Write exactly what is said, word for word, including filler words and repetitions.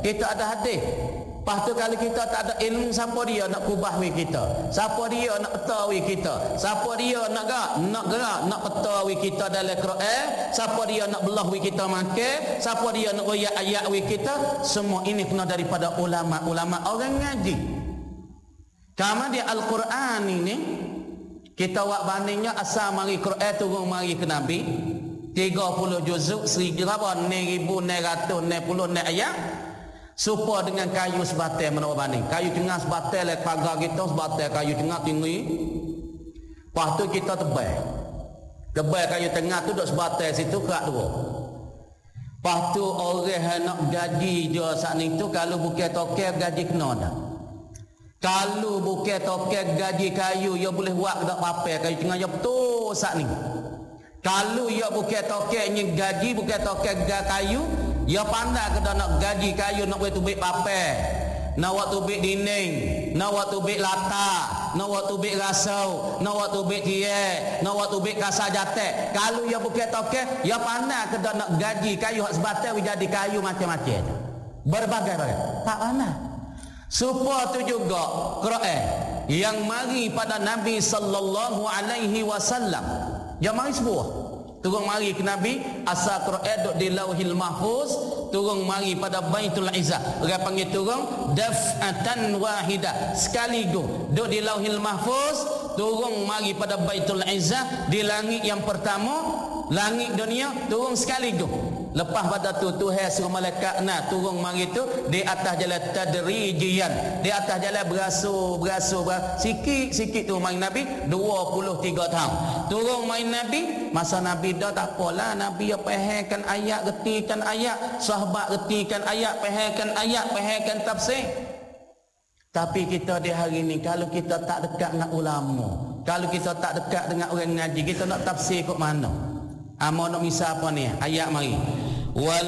kita ada hadis. Lepas tu kalau kita tak ada ilmu, siapa dia nak kubah wi kita? Siapa dia nak peta wi kita? Siapa dia nak gerak, nak gerak, nak peta wi kita dalam Quran? Siapa dia nak belah wi kita makan? Siapa dia nak royak ayat wi kita? Semua ini kena daripada ulama-ulama orang ngaji. Kama dia Al-Quran ini, kita buat bandingnya asal mari Quran turun mari ke Nabi tiga puluh juzuk, seribu berapa? enam ribu enam ratus enam puluh enam ayat. Supaya dengan kayu sebatai menurut banding. Kayu tengah sebatai lek pagar kita, sebatai kayu tengah tinggi. Lepas tu kita tebal. Tebal kayu tengah tu duk sebatai situ kerak dua. Lepas tu orang nak gaji dia saat ni tu, kalau bukan tokel gaji kena dah. Kalau bukan tokel gaji kayu, dia boleh buat dak apa kayu tengah dia betul saat ni. Kalau dia bukan tokel ni gaji, bukan tokel kayu, dia pandai ke nak gaji kayu nak buat tubik papai, nak buat tubik dinding, nak buat tubik latar, nak buat tubik rasau, nak buat tubik tiang, nak buat tubik kasar jatek. Kalau dia bukan tokel, dia pandai ke nak gaji kayu hak sebatai jadi kayu macam-macam. Berbagai-bagai. Tak pandai. Supaya tu juga Quran yang mari pada Nabi sallallahu alaihi wasallam. Dia mari sebuah. Turun mari ke Nabi, asal Quran duduk di Lauhil Mahfuz, turun mari pada Baitul Izzah. Orang panggil turun daf'atan wahidah, sekaligus duduk di Lauhil Mahfuz, turun mari pada Baitul Izzah di langit yang pertama, langit dunia turun sekaligus. Lepas pada tu Tuhan suruh malaikat nak turun mari tu di atas jalan tadrijian, di atas jalan berasu berasu sikit-sikit tu main Nabi dua puluh tiga tahun. Turun main Nabi, masa Nabi dah tak apalah, Nabi ya fahamkan ayat, retikan ayat, sahabat retikan ayat, fahamkan ayat, fahamkan tafsir. Tapi kita di hari ni, kalau kita tak dekat dengan ulama, kalau kita tak dekat dengan orang ngaji, kita nak tafsir kok mana? Amo nak misal apa ni? Ayat mari.